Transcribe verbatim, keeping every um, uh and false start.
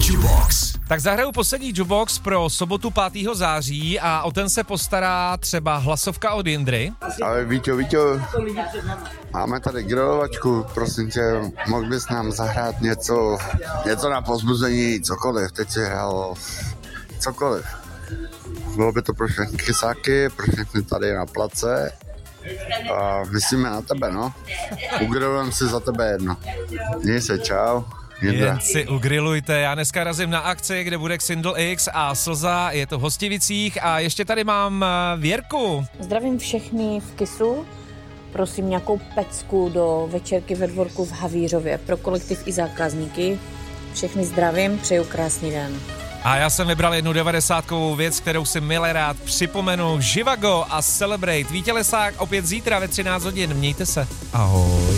Jukebox. Tak zahraju poslední Jukebox pro sobotu pátého září a o ten se postará třeba hlasovka od Jindry. Ale Víťo, Víťo, máme tady grilovačku, prosím tě, mohl bys nám zahrát něco, něco na povzbuzení, cokoliv, teď si hrál cokoliv. Bylo by to pro všechny chysáky, pro všechny tady na place. A myslíme na tebe, no. Ugrilujeme si za tebe jedno. Měj se, čau. Jindra. Jen si ugrilujte, já dneska razím na akci, kde bude Xindl X a Slza, je to v Hostivicích a ještě tady mám Věrku. Zdravím všechny v Kisu, prosím nějakou pecku do večerky ve dvorku v Havířově pro kolektiv i zákazníky. Všechny zdravím, přeju krásný den. A já jsem vybral jednu devadesátkovou věc, kterou si milé rád připomenu. Živago a Celebrate. Vítě Lesák opět zítra ve třináct hodin. Mějte se. Ahoj.